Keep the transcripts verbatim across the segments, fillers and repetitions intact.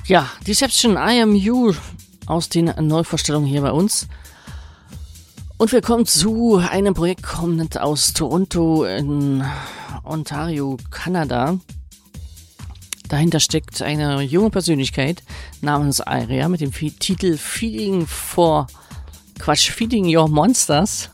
Ja, Deception, I Am You aus den Neuvorstellungen hier bei uns. Und wir kommen zu einem Projekt kommend aus Toronto in Ontario, Kanada. Dahinter steckt eine junge Persönlichkeit namens Aria mit dem Titel Feeding for Quatsch, Feeding Your Monsters.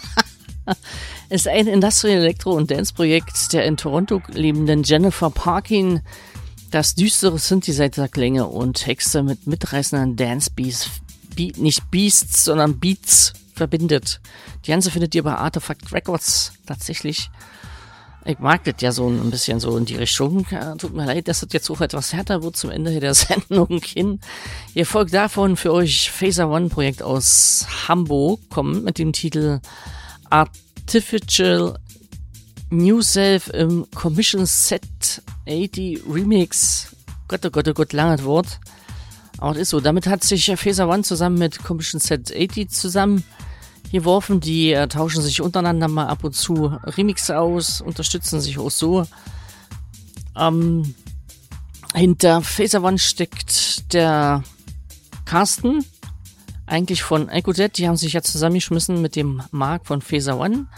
Ist ein Industrial Electro- und Dance-Projekt der in Toronto lebenden Jennifer Parkin, das düstere Synthesizer-Klänge und Texte mit mitreißenden Dance-Beats, Be- nicht Beasts, sondern Beats verbindet. Die ganze findet ihr bei Artifact Records tatsächlich. Ich mag das ja so ein bisschen so in die Richtung. Ja, tut mir leid, dass das jetzt auch etwas härter wird zum Ende der Sendung hin. Ihr folgt davon für euch Phaser One Projekt aus Hamburg, kommt mit dem Titel Artificial New Self im Commission Set achtzig Remix. Gott, oh Gott, oh Gott, langes Wort. Aber das ist so. Damit hat sich Phaser One zusammen mit Commission Set achtzig zusammen geworfen. Die äh, tauschen sich untereinander mal ab und zu Remixe aus, unterstützen sich auch so. Ähm, hinter Phaser One steckt der Carsten, eigentlich von Ecoded. Die haben sich ja zusammengeschmissen mit dem Mark von Phaser One.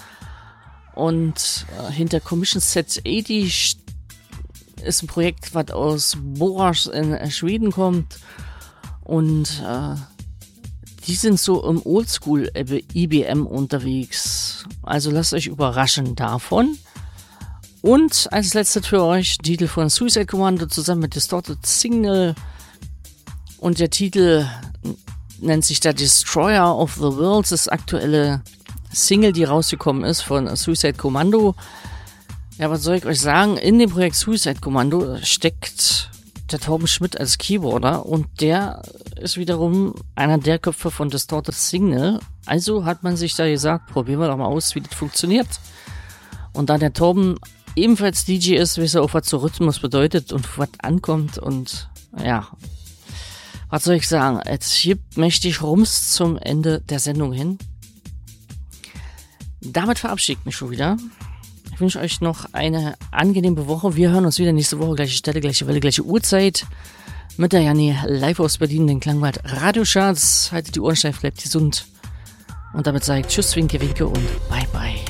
Und äh, hinter Commission Set achtzig ist ein Projekt, was aus Borås in äh, Schweden kommt. Und äh, die sind so im Oldschool I B M unterwegs. Also lasst euch überraschen davon. Und als letztes für euch Titel von Suicide Commando zusammen mit Distorted Signal. Und der Titel nennt sich der Destroyer of the Worlds, das aktuelle Single, die rausgekommen ist von Suicide Commando. Ja, was soll ich euch sagen? In dem Projekt Suicide Commando steckt der Torben Schmidt als Keyboarder und der ist wiederum einer der Köpfe von Distorted Signal. Also hat man sich da gesagt, probieren wir doch mal aus, wie das funktioniert. Und da der Torben ebenfalls D J ist, weiß er auch, was so Rhythmus bedeutet und was ankommt und ja, was soll ich sagen? Es gibt mächtig Rums zum Ende der Sendung hin. Damit verabschiede ich mich schon wieder. Ich wünsche euch noch eine angenehme Woche. Wir hören uns wieder nächste Woche, gleiche Stelle, gleiche Welle, gleiche Uhrzeit. Mit der Janni live aus Berlin, den Klangwald Radioschatz. Haltet die Ohren steif, bleibt gesund. Und damit sage ich Tschüss, Winke, Winke und Bye, Bye.